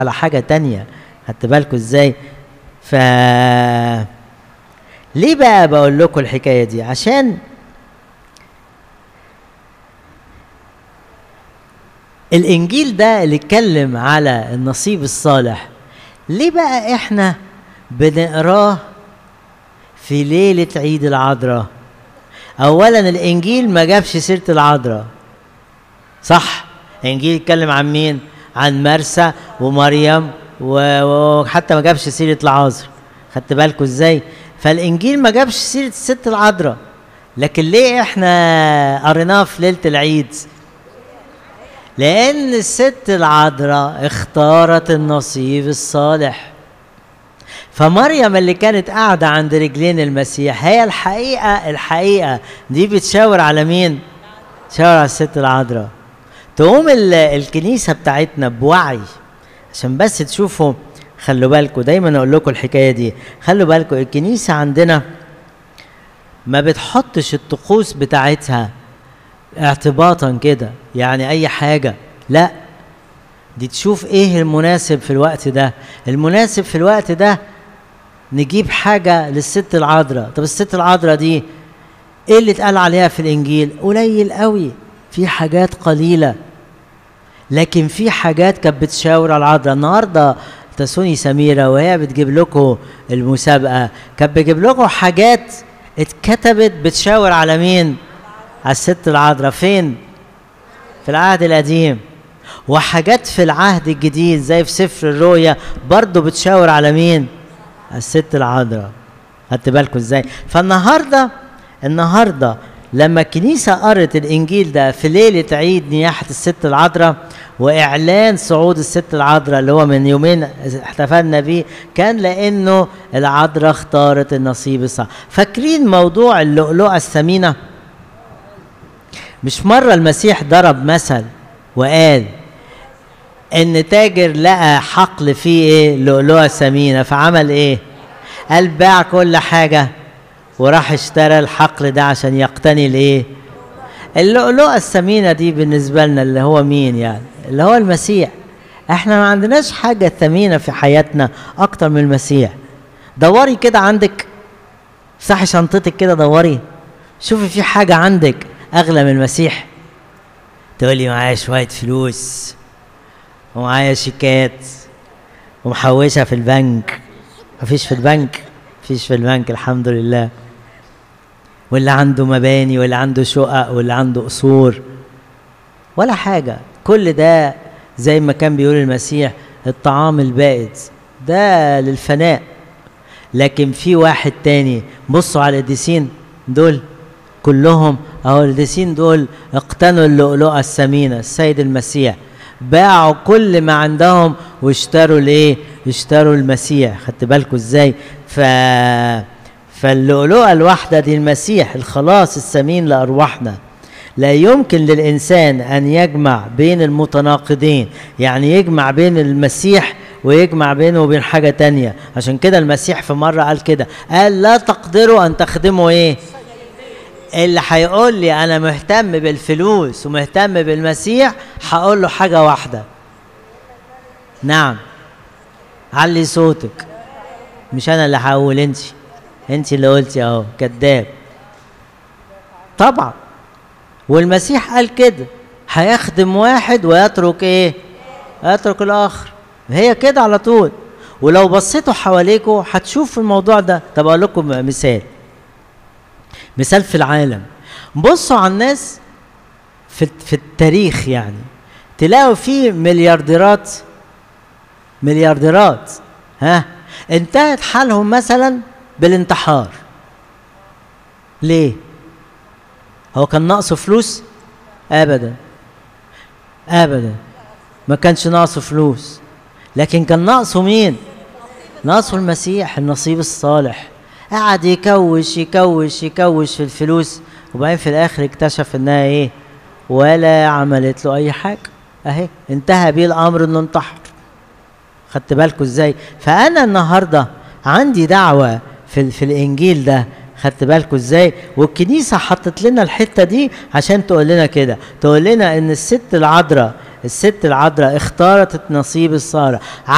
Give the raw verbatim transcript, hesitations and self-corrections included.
على حاجة تانية. خدت بالكم ازاي؟ ف ليه بقى بقول لكم الحكاية دي؟ عشان الانجيل ده اللي اتكلم على النصيب الصالح، ليه بقى احنا بنقراه في ليلة عيد العذراء؟ اولا الانجيل ما جابش سيرة العذراء، صح؟ الانجيل اتكلم عن مين؟ عن مرسى ومريم، وحتى ما جابش سيرة العذراء. خدت بالكم ازاي؟ فالانجيل ما جابش سيرة الست العذراء، لكن ليه احنا قريناه في ليلة العيد؟ لأن الست العذراء اختارت النصيب الصالح. فمريم اللي كانت قاعدة عند رجلين المسيح هي الحقيقة الحقيقة دي بتشاور على مين؟ تشاور على الست العذراء. تقوم الكنيسة بتاعتنا بوعي، عشان بس تشوفوا، خلوا بالكم دايما أقول لكم الحكاية دي، خلوا بالكم الكنيسة عندنا ما بتحطش الطقوس بتاعتها اعتباطا كده، يعني اي حاجة، لا، دي تشوف ايه المناسب في الوقت ده. المناسب في الوقت ده نجيب حاجة للست العذراء. طب الست العذراء دي ايه اللي اتقال عليها في الانجيل؟ قليل قوي، في حاجات قليلة، لكن في حاجات كانت بتشاور على العذراء. النهارده تسوني سميرة وهي بتجيب لكم المسابقة كانت بتجيب لكم حاجات اتكتبت بتشاور على مين؟ على الست العذراء. فين؟ في العهد القديم. وحاجات في العهد الجديد زي في سفر الرؤيا برضو بتشاور على مين؟ على الست العذراء. خدت بالكم ازاي؟ فالنهارده النهارده لما الكنيسه قرت الانجيل ده في ليله عيد نياحه الست العذراء واعلان صعود الست العذراء اللي هو من يومين احتفلنا بيه، كان لانه العذراء اختارت النصيب الصح. فاكرين موضوع اللؤلؤه الثمينه؟ مش مرة المسيح ضرب مثل وقال ان تاجر لقى حقل فيه ايه؟ لؤلؤة ثمينة، فعمل ايه؟ قال باع كل حاجة وراح اشترى الحقل ده عشان يقتني الايه؟ اللؤلؤة الثمينة دي بالنسبة لنا اللي هو مين يعني؟ اللي هو المسيح. احنا ما عندناش حاجة ثمينة في حياتنا اكتر من المسيح. دوري كده عندك، افتحي شنطتك كده دوري، شوفي في حاجة عندك اغلى من المسيح. تقولي معايا شويه فلوس ومعايا شيكات ومحوشها في البنك. مفيش في البنك؟ مفيش في البنك الحمد لله. واللي عنده مباني واللي عنده شقق واللي عنده قصور ولا حاجه. كل ده زي ما كان بيقول المسيح الطعام البائد ده للفناء. لكن في واحد تاني، بصوا على القديسين دول كلهم اهو، القديسين دول اقتنوا اللؤلؤة الثمينة، السيد المسيح، باعوا كل ما عندهم واشتروا الايه؟ اشتروا المسيح. خدت بالكم ازاي؟ ف فاللؤلؤة الواحدة دي المسيح، الخلاص الثمين لأرواحنا. لا يمكن للإنسان أن يجمع بين المتناقضين، يعني يجمع بين المسيح ويجمع بينه وبين حاجة تانية. عشان كده المسيح في مرة قال كده، قال لا تقدروا أن تخدموا ايه؟ اللي هيقول لي انا مهتم بالفلوس ومهتم بالمسيح هقول له حاجه واحده. نعم، علي صوتك. مش انا اللي هقول، انت انت اللي قلتي اهو. كذاب طبعا. والمسيح قال كده، هيخدم واحد ويترك ايه؟ يترك الاخر. هي كده على طول. ولو بصيتوا حواليكوا هتشوفوا الموضوع ده. طب اقول لكم مثال مثال في العالم. بصوا على الناس في في التاريخ، يعني تلاقوا في مليارديرات مليارديرات ها انتهت حالهم مثلا بالانتحار. ليه؟ هو كان ناقصه فلوس؟ ابدا ابدا، ما كانش ناقصه فلوس، لكن كان ناقصه مين؟ ناقصه المسيح، النصيب الصالح. قعد يكوش يكوش يكوش في الفلوس، وبعدين في الاخر اكتشف انها ايه؟ ولا عملت له اي حاجه. اهي انتهى بيه الامر انه انتحر. خدت بالكم ازاي؟ فانا النهارده عندي دعوه في في الانجيل ده. خدت بالكم ازاي؟ والكنيسه حطت لنا الحته دي عشان تقول لنا كده، تقول لنا ان الست العذراء الست العذراء اختارت النصيب الصالح.